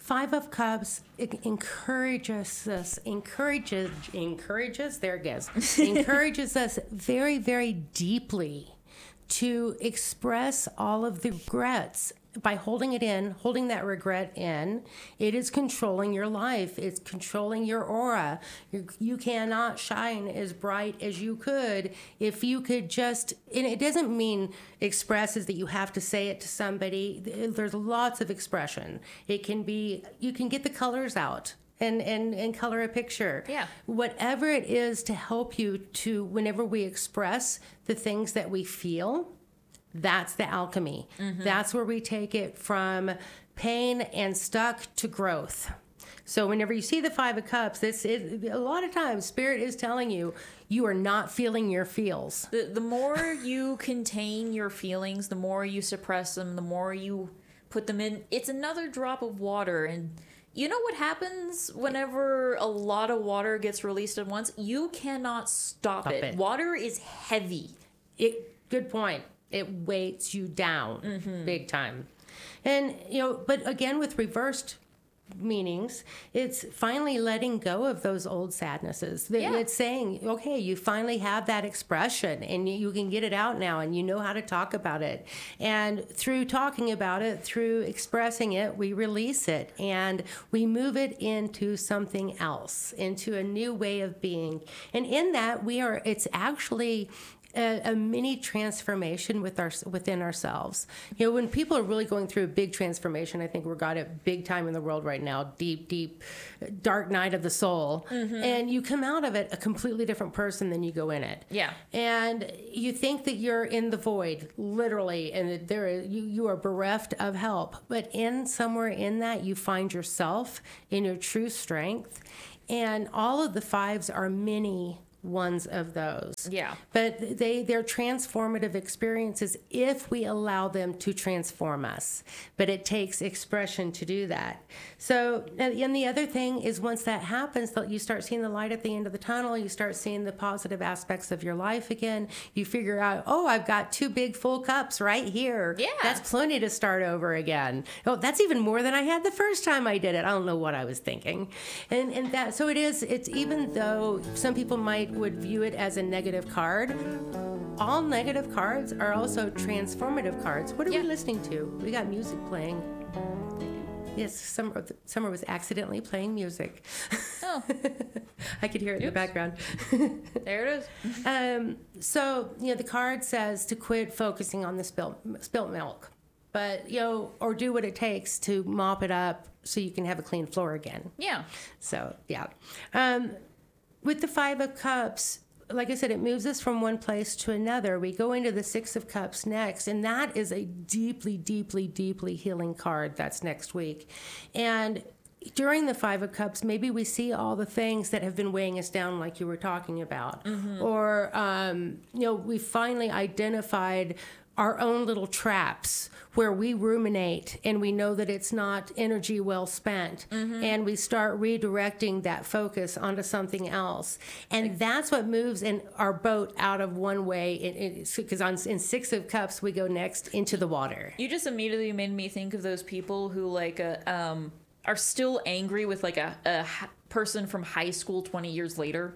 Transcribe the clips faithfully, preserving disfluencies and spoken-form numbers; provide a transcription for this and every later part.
Five of Cups it encourages us, encourages, encourages, there it goes, encourages us very, very deeply to express all of the regrets. By holding it in, holding that regret in, it is controlling your life. It's controlling your aura. You're, you cannot shine as bright as you could if you could just, and it doesn't mean express is that you have to say it to somebody. There's lots of expression. It can be, you can get the colors out. And, and, and color a picture. Yeah. Whatever it is to help you to, whenever we express the things that we feel, that's the alchemy. Mm-hmm. That's where we take it from pain and stuck to growth. So whenever you see the Five of Cups, this is, a lot of times Spirit is telling you, you are not feeling your feels. The, the more you contain your feelings, the more you suppress them, the more you put them in, it's another drop of water. And you know what happens whenever a lot of water gets released at once? You cannot stop, stop it. it. Water is heavy. It, good point. It weights you down mm-hmm. big time. And, you know, but again, with reversed meanings, it's finally letting go of those old sadnesses. Yeah. It's saying, okay, you finally have that expression and you can get it out now and you know how to talk about it. And through talking about it, through expressing it, we release it and we move it into something else, into a new way of being. And in that, we are, it's actually A, a mini transformation with our, within ourselves. You know, when people are really going through a big transformation, I think we've got it big time in the world right now, deep, deep, dark night of the soul. Mm-hmm. And you come out of it a completely different person than you go in it. Yeah. And you think that you're in the void, literally, and that there is, you, you are bereft of help. But in somewhere in that, you find yourself in your true strength. And all of the fives are mini ones of those. Yeah. But they, they're transformative experiences if we allow them to transform us. But it takes expression to do that. So, and the other thing is once that happens, you start seeing the light at the end of the tunnel, you start seeing the positive aspects of your life again. You figure out, oh, I've got two big full cups right here. Yeah. That's plenty to start over again. Oh, that's even more than I had the first time I did it. I don't know what I was thinking. And, and that, so it is, it's even though some people might would view it as a negative card, all negative cards are also transformative cards. What are yeah. we listening to? We got music playing. Yes, Summer, Summer was accidentally playing music. Oh. I could hear it Oops. in the background. There it is. um, so, you know, the card says to quit focusing on the spilt, spilt milk. But, you know, or do what it takes to mop it up so you can have a clean floor again. Yeah. So, yeah. Um, with the Five of Cups, like I said, it moves us from one place to another. We go into the Six of Cups next, and that is a deeply, deeply, deeply healing card. That's next week. And during the Five of Cups, maybe we see all the things that have been weighing us down, like you were talking about. Mm-hmm. Or, um, you know, we finally identified our own little traps where we ruminate and we know that it's not energy well spent. Mm-hmm. And we start redirecting that focus onto something else. And that's what moves in our boat out of one way. Because on in Six of Cups, we go next into the water. You just immediately made me think of those people who like uh, um, are still angry with like a, a person from high school twenty years later.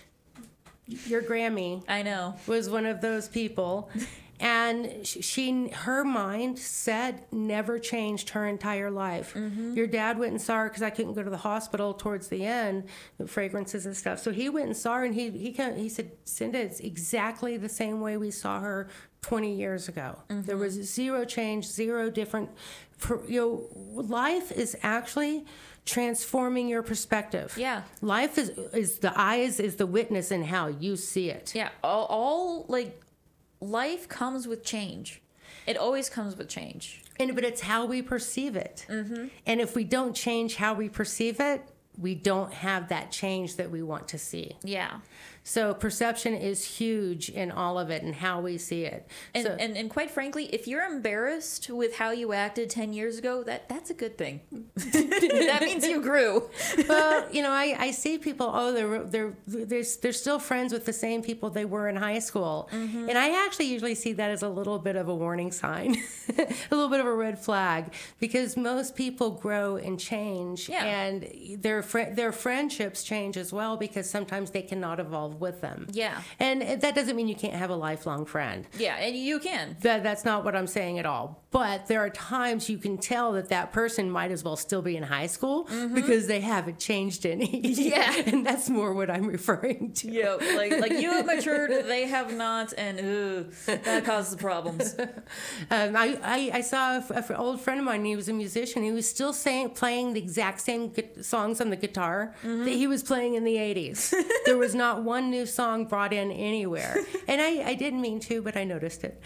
Your Grammy. I know. Was one of those people. And she, her mindset never changed her entire life. Mm-hmm. Your dad went and saw her because I couldn't go to the hospital towards the end, fragrances and stuff. So he went and saw her, and he he he said, Cinda, it's exactly the same way we saw her twenty years ago. Mm-hmm. There was zero change, zero different. You know, life is actually transforming your perspective. Yeah. Life is is the eyes, is the witness in how you see it. Yeah. All, all like. Life comes with change. It always comes with change. And but it's how we perceive it. Mm-hmm. And if we don't change how we perceive it, we don't have that change that we want to see. Yeah. So perception is huge in all of it and how we see it. And, so, and and quite frankly, if you're embarrassed with how you acted ten years ago, that that's a good thing. That means you grew. Well, you know, I, I see people, oh, they're, they're, they're, they're still friends with the same people they were in high school. Mm-hmm. And I actually usually see that as a little bit of a warning sign, a little bit of a red flag, because most people grow and change. Yeah. And their, fr- their friendships change as well, because sometimes they cannot evolve with them. Yeah. And that doesn't mean you can't have a lifelong friend. Yeah, and you can. That, that's not what I'm saying at all. But there are times you can tell that that person might as well still be in high school mm-hmm. because they haven't changed any. Yeah. And that's more what I'm referring to. Yeah, like like you have matured, they have not, and ugh, that causes problems. Um, I, I, I saw an old friend of mine, he was a musician, he was still saying, playing the exact same gu- songs on the guitar mm-hmm. that he was playing in the eighties. There was not one new song brought in anywhere. And I, I didn't mean to, but I noticed it.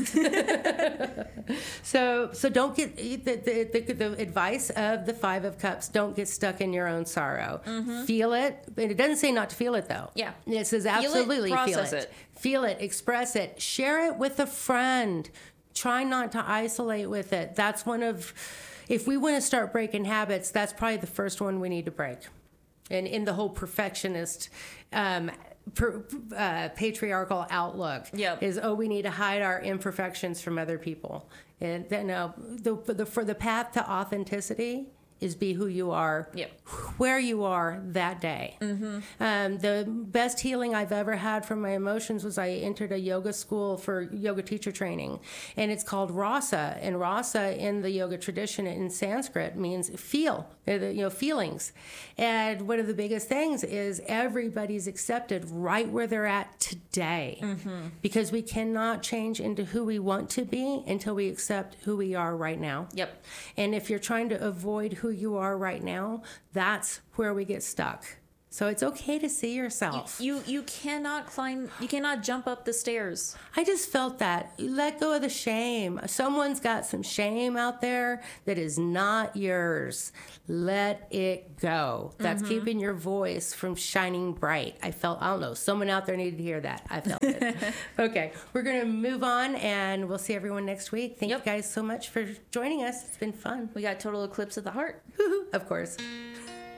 So so don't get the, the, the, the advice of the Five of Cups, don't get stuck in your own sorrow. Mm-hmm. Feel it. And it doesn't say not to feel it, though. Yeah. It says absolutely feel it. feel Process it. it. Feel it. Express it. Share it with a friend. Try not to isolate with it. That's one of, if we want to start breaking habits, that's probably the first one we need to break. And in the whole perfectionist um Per, uh, patriarchal outlook Yep. is, oh, we need to hide our imperfections from other people. And then no, the, the for the path to authenticity is be who you are, yep. where you are that day. Mm-hmm. Um, the best healing I've ever had from my emotions was I entered a yoga school for yoga teacher training, and it's called Rasa. And Rasa in the yoga tradition in Sanskrit means feel, you know, feelings. And one of the biggest things is everybody's accepted right where they're at today, mm-hmm. because we cannot change into who we want to be until we accept who we are right now. Yep. And if you're trying to avoid who you are right now, that's where we get stuck. So it's okay to see yourself. You, you you cannot climb, you cannot jump up the stairs. I just felt that. Let go of the shame. Someone's got some shame out there that is not yours. Let it go. That's mm-hmm. keeping your voice from shining bright. I felt, I don't know, someone out there needed to hear that. I felt it. Okay, we're going to move on, and we'll see everyone next week. Thank yep. you guys so much for joining us. It's been fun. We got Total Eclipse of the Heart. Of course.